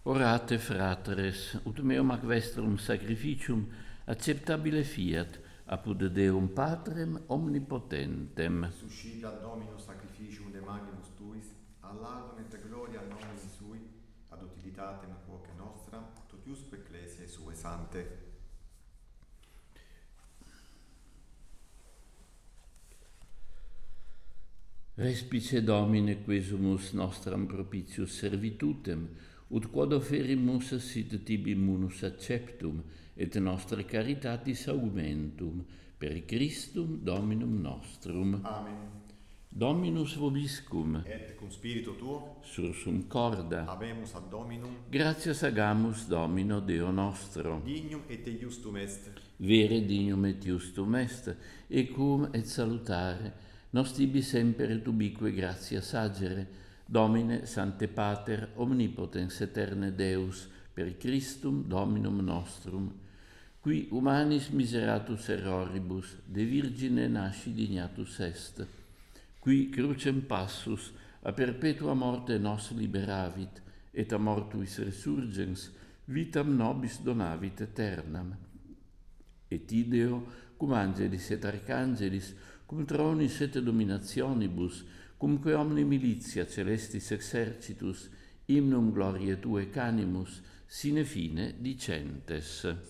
Orate, fratres, ut meum ac vestrum sacrificium acceptabile fiat, apud Deum Patrem omnipotentem. Suscita Dominus sacrificium de magnimus tuis, ad laudum et gloria nominis sui, ad utilitatem quoque nostra, totiusque ecclesiae sue sante. Respice Domine quesumus nostram propitius servitutem, ut quod offerimus sit tibi munus acceptum, et nostre caritatis augmentum, per Christum Dominum nostrum. Amen. Dominus vobiscum, Et cum spiritu tuo, sursum corda, habemus ad Dominum, gratias agamus Domino Deo nostro. dignum et justum est, Vere dignum et justum est, equum et salutare, nos tibi semper et ubique gratias agere, Domine Sancte Pater, omnipotens eterne Deus, per Christum Dominum nostrum, qui humanis miseratus erroribus, de Virgine nasci dignatus est, qui crucem passus, a perpetua morte nos liberavit, et a mortuis resurgens, vitam nobis donavit aeternam. Et ideo, cum angelis et arcangelis, cum tronis et dominationibus, cumque omni militia celestis exercitus, hymnum gloriae Tuae canimus, sine fine dicentes.